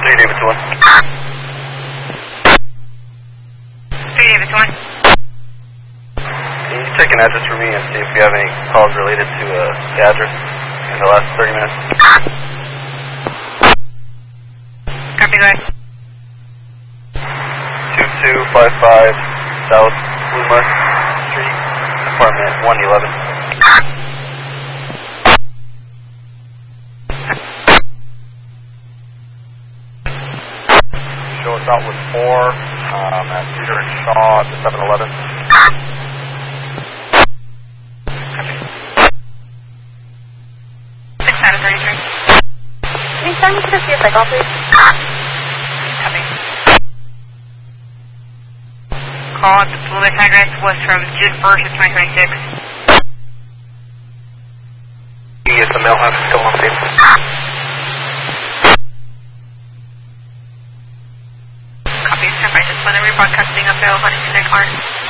3 David 1. 3 David 1. Can you take an address for me and see if you have any calls related to the address in the last 30 minutes? Copy, go ahead. 2255 South Bluma Street, apartment 111. Show us out with 4 at Cedar and Shaw at the 7-Eleven. Can you send me to the CSI call, please? Copy. Call at the Plymouth address was from June 1st of 2026. Yes, the mail house is still on table. Copy, sir. I just want to rebroadcasting a fail on the car.